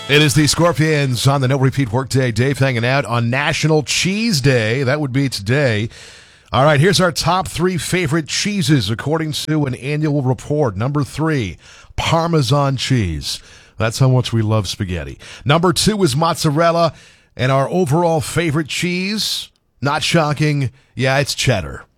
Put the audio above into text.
It is the Scorpions on the No Repeat Workday. Dave hanging out on National Cheese Day. That would be today. All right, here's our top 3 favorite cheeses according to an annual report. Number 3, Parmesan cheese. That's how much we love spaghetti. Number 2 is mozzarella. And our overall favorite cheese, not shocking, yeah, it's cheddar.